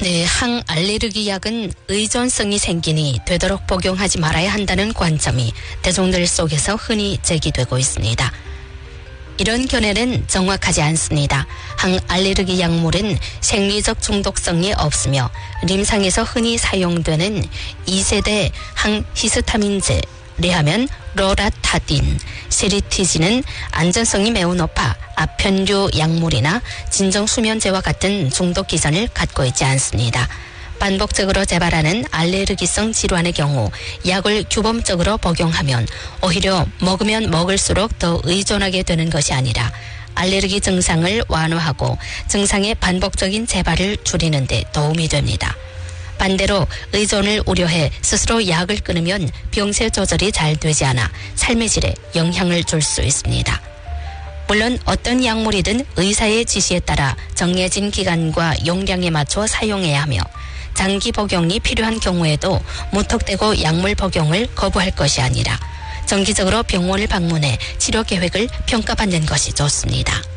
네, 항알레르기 약은 의존성이 생기니 되도록 복용하지 말아야 한다는 관점이 대중들 속에서 흔히 제기되고 있습니다. 이런 견해는 정확하지 않습니다. 항알레르기 약물은 생리적 중독성이 없으며临상에서 흔히 사용되는 2세대 항히스타민제, 레하면 로라타딘, 세리티진은 안전성이 매우 높아 아편류 약물이나 진정수면제와 같은 중독 기전을 갖고 있지 않습니다. 반복적으로 재발하는 알레르기성 질환의 경우 약을 규범적으로 복용하면 오히려 먹으면 먹을수록 더 의존하게 되는 것이 아니라 알레르기 증상을 완화하고 증상의 반복적인 재발을 줄이는 데 도움이 됩니다. 반대로 의존을 우려해 스스로 약을 끊으면 병세 조절이 잘 되지 않아 삶의 질에 영향을 줄 수 있습니다. 물론 어떤 약물이든 의사의 지시에 따라 정해진 기간과 용량에 맞춰 사용해야 하며 장기 복용이 필요한 경우에도 무턱대고 약물 복용을 거부할 것이 아니라 정기적으로 병원을 방문해 치료 계획을 평가받는 것이 좋습니다.